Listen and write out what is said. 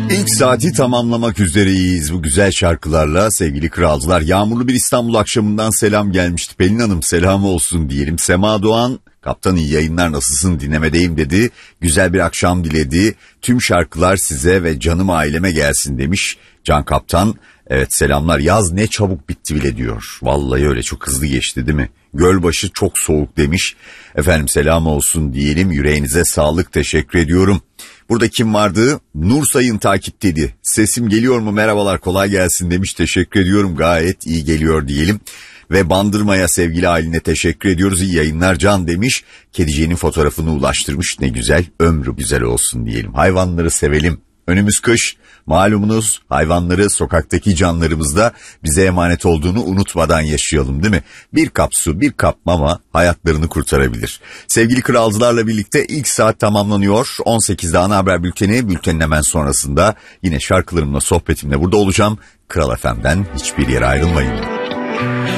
İlk saati tamamlamak üzereyiz bu güzel şarkılarla sevgili kralcılar. Yağmurlu bir İstanbul akşamından selam gelmişti. Pelin Hanım selamı olsun diyelim. Sema Doğan, kaptan iyi yayınlar, nasılsın, dinlemedeyim dedi. Güzel bir akşam diledi. Tüm şarkılar size ve canım aileme gelsin demiş Can Kaptan. Evet, selamlar. Yaz ne çabuk bitti bile diyor. Vallahi öyle, çok hızlı geçti değil mi? Gölbaşı çok soğuk demiş. Efendim selam olsun diyelim. Yüreğinize sağlık, teşekkür ediyorum. Burada kim vardı? Nur Sayın takip dedi. Sesim geliyor mu? Merhabalar, kolay gelsin demiş. Teşekkür ediyorum, gayet iyi geliyor diyelim. Ve Bandırma'ya sevgili haline teşekkür ediyoruz. İyi yayınlar Can demiş. Kediciğinin fotoğrafını ulaştırmış. Ne güzel, ömrü güzel olsun diyelim. Hayvanları sevelim. Önümüz kış. Malumunuz hayvanları, sokaktaki canlarımızda bize emanet olduğunu unutmadan yaşayalım değil mi? Bir kap su, bir kap mama hayatlarını kurtarabilir. Sevgili kralcılarla birlikte ilk saat tamamlanıyor. 18'de ana haber bülteni, bültenin hemen sonrasında yine şarkılarımla, sohbetimle burada olacağım. Kral FM'den hiçbir yere ayrılmayın.